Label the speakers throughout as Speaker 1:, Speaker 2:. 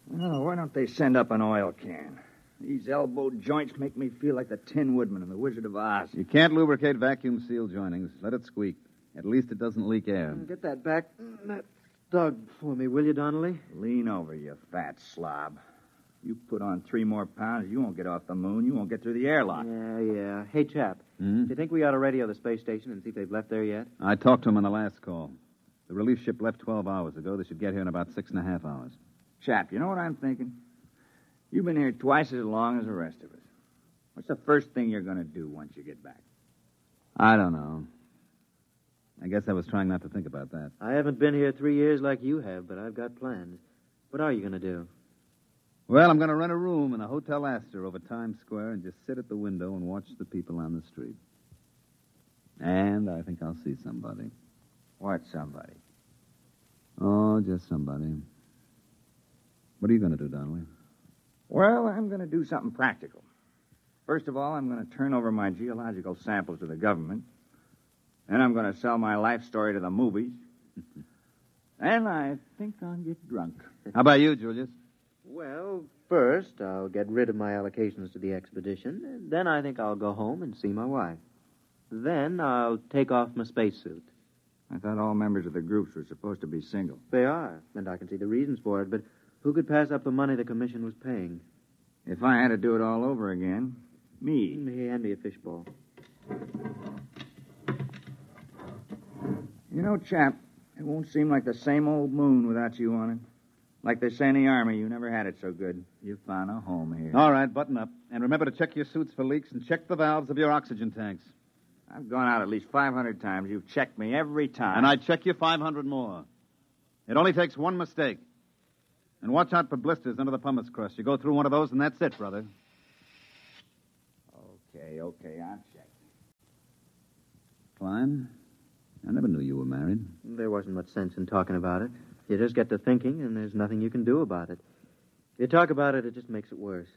Speaker 1: Oh, why don't they send up an oil can? These elbow joints make me feel like the Tin Woodman in The Wizard of Oz.
Speaker 2: You can't lubricate vacuum seal joinings. Let it squeak. At least it doesn't leak air.
Speaker 3: Get that back, that Doug, for me, will you, Donnelly?
Speaker 1: Lean over, you fat slob. You put on 3 more pounds, you won't get off the moon. You won't get through the airlock.
Speaker 3: Yeah. Hey, chap, do you think we ought to radio the space station and see if they've left there yet?
Speaker 2: I talked to them on the last call. The relief ship left 12 hours ago. They should get here in about 6.5 hours.
Speaker 1: Chap, you know what I'm thinking? You've been here twice as long as the rest of us. What's the first thing you're going to do once you get back?
Speaker 2: I don't know. I guess I was trying not to think about that.
Speaker 3: I haven't been here 3 years like you have, but I've got plans. What are you going to do?
Speaker 2: Well, I'm going to rent a room in a Hotel Astor over Times Square and just sit at the window and watch the people on the street. And I think I'll see somebody.
Speaker 1: What somebody?
Speaker 2: Oh, just somebody. What are you going to do, Donnelly?
Speaker 1: Well, I'm going to do something practical. First of all, I'm going to turn over my geological samples to the government. Then I'm going to sell my life story to the movies. And I think I'll get drunk.
Speaker 2: How about you, Julius?
Speaker 3: Well, first, I'll get rid of my allocations to the expedition. And then I think I'll go home and see my wife. Then I'll take off my spacesuit.
Speaker 1: I thought all members of the groups were supposed to be single.
Speaker 3: They are, and I can see the reasons for it, but who could pass up the money the commission was paying?
Speaker 1: If I had to do it all over again, me.
Speaker 3: Hand me a fishbowl.
Speaker 1: You know, chap, it won't seem like the same old moon without you on it. Like they say in the Army, you never had it so good. You found a home here.
Speaker 2: All right, button up. And remember to check your suits for leaks and check the valves of your oxygen tanks.
Speaker 1: I've gone out at least 500 times. You've checked me every time.
Speaker 2: And I'd check you 500 more. It only takes one mistake. And watch out for blisters under the pumice crust. You go through one of those, and that's it, brother.
Speaker 1: Okay, I'll check.
Speaker 2: Klein, I never knew you were married.
Speaker 3: There wasn't much sense in talking about it. You just get to thinking, and there's nothing you can do about it. If you talk about it, it just makes it worse.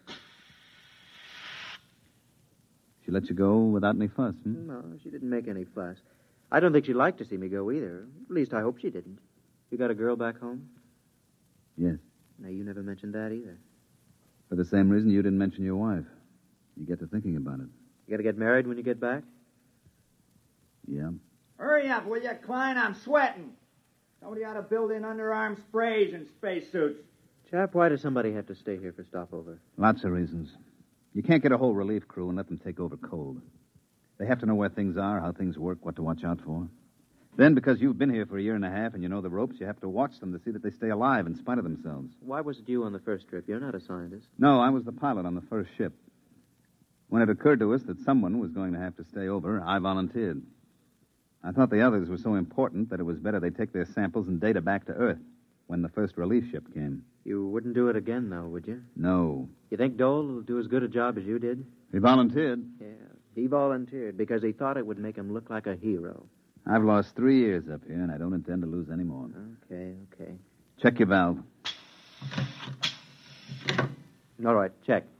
Speaker 2: She let you go without any fuss,
Speaker 3: No, she didn't make any fuss. I don't think she'd like to see me go either. At least I hope she didn't. You got a girl back home?
Speaker 2: Yes.
Speaker 3: No, you never mentioned that either.
Speaker 2: For the same reason you didn't mention your wife. You get to thinking about it.
Speaker 3: You got to get married when you get back?
Speaker 2: Yeah.
Speaker 1: Hurry up, will you, Klein? I'm sweating. Somebody ought to build in underarm sprays and spacesuits.
Speaker 3: Chap, why does somebody have to stay here for stopover?
Speaker 2: Lots of reasons. You can't get a whole relief crew and let them take over cold. They have to know where things are, how things work, what to watch out for. Then, because you've been here for a year and a half and you know the ropes, you have to watch them to see that they stay alive in spite of themselves.
Speaker 3: Why was it you on the first trip? You're not a scientist.
Speaker 2: No, I was the pilot on the first ship. When it occurred to us that someone was going to have to stay over, I volunteered. I thought the others were so important that it was better they take their samples and data back to Earth when the first relief ship came.
Speaker 3: You wouldn't do it again, though, would you?
Speaker 2: No.
Speaker 3: You think Dole will do as good a job as you did?
Speaker 2: He volunteered.
Speaker 3: Yeah, he volunteered because he thought it would make him look like a hero.
Speaker 2: I've lost 3 years up here, and I don't intend to lose any more.
Speaker 3: Okay.
Speaker 2: Check your valve.
Speaker 3: All right, check.